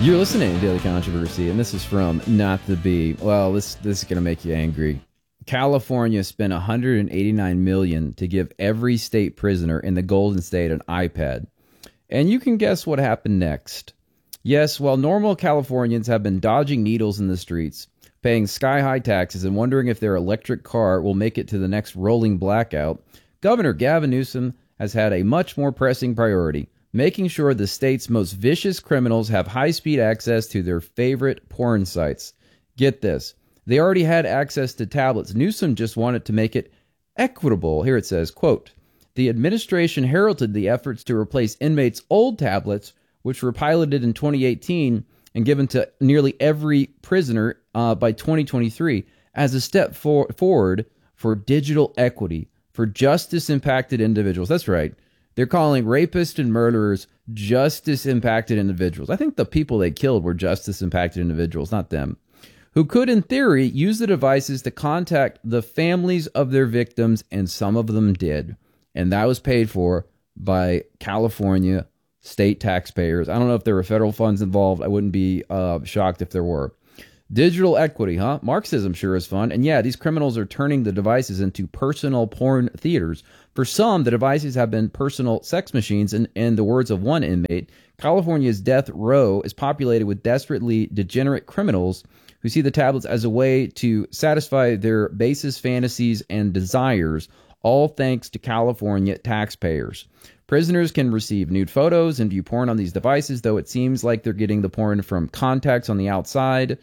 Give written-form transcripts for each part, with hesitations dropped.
You're listening to Daily Controversy, and this is from Not the Bee. Well, this is going to make you angry. California spent $189 million to give every state prisoner in the Golden State an iPad. And you can guess what happened next. Yes, while normal Californians have been dodging needles in the streets, paying sky-high taxes, and wondering if their electric car will make it to the next rolling blackout, Governor Gavin Newsom has had a much more pressing priority: making sure the state's most vicious criminals have high-speed access to their favorite porn sites. Get this. They already had access to tablets. Newsom just wanted to make it equitable. Here it says, quote, "The administration heralded the efforts to replace inmates' old tablets, which were piloted in 2018 and given to nearly every prisoner by 2023, as a step forward for digital equity for justice-impacted individuals." That's right. They're calling rapists and murderers justice-impacted individuals. I think the people they killed were justice-impacted individuals, not them, who could, in theory, use the devices to contact the families of their victims, and some of them did. And that was paid for by California state taxpayers. I don't know if there were federal funds involved. I wouldn't be shocked if there were. Digital equity, huh? Marxism sure is fun. And yeah, these criminals are turning the devices into personal porn theaters. For some, the devices have been personal sex machines. And in the words of one inmate, California's death row is populated with desperately degenerate criminals who see the tablets as a way to satisfy their basest fantasies and desires, all thanks to California taxpayers. Prisoners can receive nude photos and view porn on these devices, though it seems like they're getting the porn from contacts on the outside.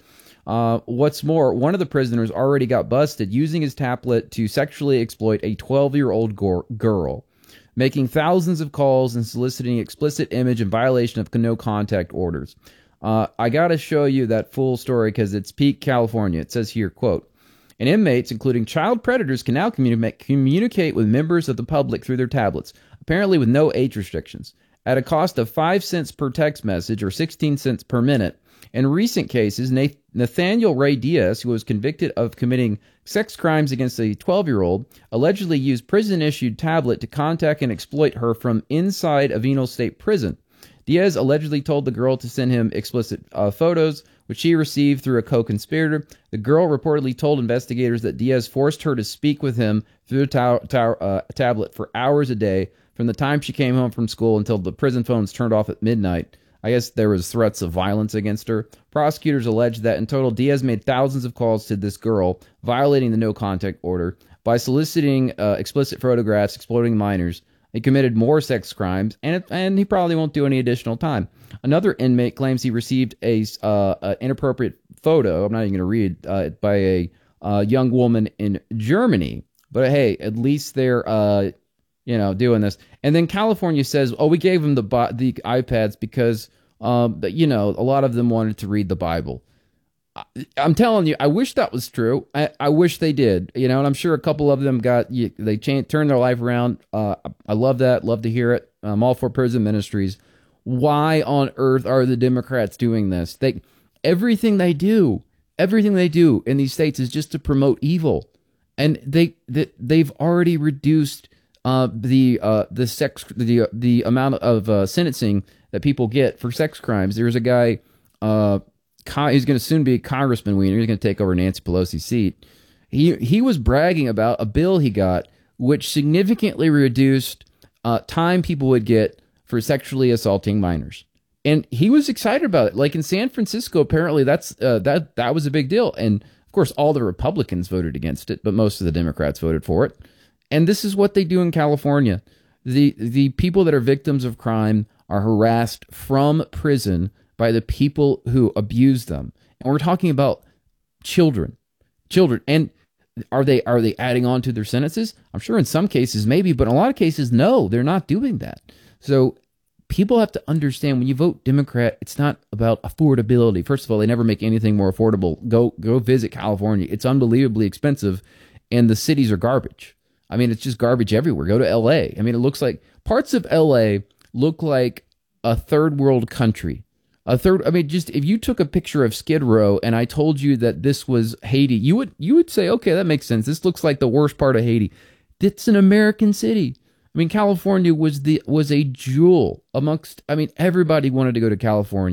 What's more, one of the prisoners already got busted using his tablet to sexually exploit a 12-year-old girl, making thousands of calls and soliciting explicit image in violation of no-contact orders. I got to show you that full story because it's peak California. It says here, quote, "And inmates, including child predators, can now communicate with members of the public through their tablets, apparently with no age restrictions, at a cost of 5 cents per text message or 16 cents per minute. In recent cases, Nathaniel Ray Diaz, who was convicted of committing sex crimes against a 12-year-old, allegedly used prison-issued tablet to contact and exploit her from inside a Venal State prison. Diaz allegedly told the girl to send him explicit photos, which she received through a co-conspirator. The girl reportedly told investigators that Diaz forced her to speak with him through the tablet for hours a day, from the time she came home from school until the prison phones turned off at midnight. I guess there was threats of violence against her. Prosecutors alleged that in total, Diaz made thousands of calls to this girl, violating the no-contact order. By soliciting explicit photographs, exploiting minors, he committed more sex crimes, and he probably won't do any additional time. Another inmate claims he received a inappropriate photo, I'm not even going to read, by a young woman in Germany. But hey, at least they're doing this. And then California says, "Oh, we gave them the iPads because a lot of them wanted to read the Bible." I'm telling you, I wish that was true. I wish they did, and I'm sure a couple of them turned their life around. I love that. Love to hear it. I'm all for prison ministries. Why on earth are the Democrats doing this? Everything they do in these states is just to promote evil, and they've already reduced the amount of sentencing that people get for sex crimes. There's a guy. He's going to soon be a congressman. He's going to take over Nancy Pelosi's seat. He was bragging about a bill he got, which significantly reduced time people would get for sexually assaulting minors, and he was excited about it. Like in San Francisco, apparently that was a big deal, and of course all the Republicans voted against it, but most of the Democrats voted for it. And this is what they do in California. The people that are victims of crime are harassed from prison by the people who abuse them. And we're talking about children. And are they adding on to their sentences? I'm sure in some cases maybe, but in a lot of cases, no, they're not doing that. So people have to understand, when you vote Democrat, it's not about affordability. First of all, they never make anything more affordable. Go visit California. It's unbelievably expensive, and the cities are garbage. I mean, it's just garbage everywhere. Go to L.A. I mean, it looks like parts of L.A. look like a third world country. Just if you took a picture of Skid Row and I told you that this was Haiti, you would say, okay, that makes sense. This looks like the worst part of Haiti. It's an American city. I mean, California was a jewel amongst, everybody wanted to go to California.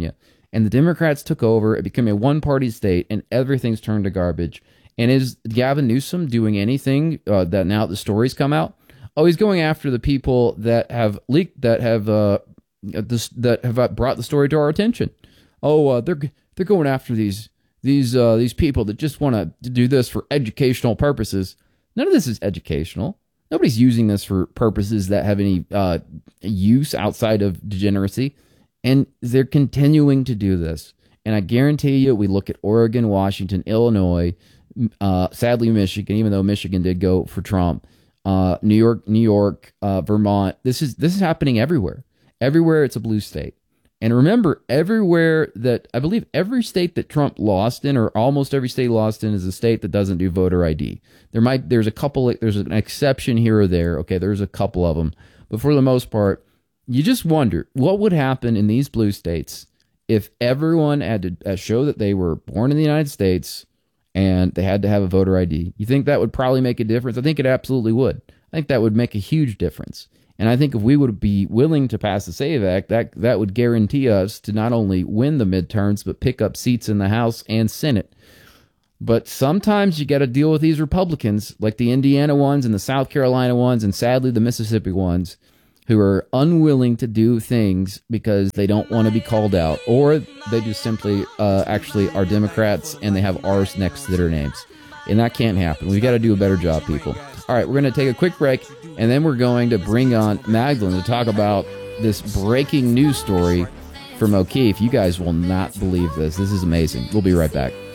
and the Democrats took over. It became a one-party state, and everything's turned to garbage. And is Gavin Newsom doing anything that now the stories come out? Oh, he's going after the people that have leaked, that have brought the story to our attention. Oh, they're going after these people that just want to do this for educational purposes. None of this is educational. Nobody's using this for purposes that have any use outside of degeneracy. And they're continuing to do this. And I guarantee you, we look at Oregon, Washington, Illinois, sadly Michigan, even though Michigan did go for Trump, New York, Vermont. This is happening everywhere. Everywhere it's a blue state. And remember, everywhere that, I believe every state that Trump lost in, or almost every state lost in, is a state that doesn't do voter ID. There's an exception here or there. Okay, there's a couple of them. But for the most part, you just wonder what would happen in these blue states if everyone had to show that they were born in the United States and they had to have a voter ID. You think that would probably make a difference? I think it absolutely would. I think that would make a huge difference. And I think if we would be willing to pass the SAVE Act, that would guarantee us to not only win the midterms, but pick up seats in the House and Senate. But sometimes you got to deal with these Republicans, like the Indiana ones and the South Carolina ones, and sadly the Mississippi ones, who are unwilling to do things because they don't want to be called out, or they just simply actually are Democrats and they have R's next to their names. And that can't happen. We've got to do a better job, people. All right, we're going to take a quick break, and then we're going to bring on Magdalene to talk about this breaking news story from O'Keefe. You guys will not believe this. This is amazing. We'll be right back.